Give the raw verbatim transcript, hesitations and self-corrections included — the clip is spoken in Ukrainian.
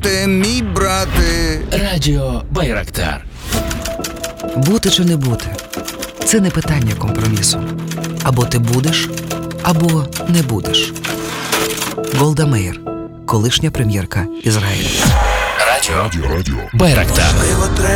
брате, мій брате. Радіо Байрактар. Бути чи не бути – це не питання компромісу. Або ти будеш, або не будеш. Голда Меїр, колишня прем'єрка Ізраїлю. Радіо Байрактар.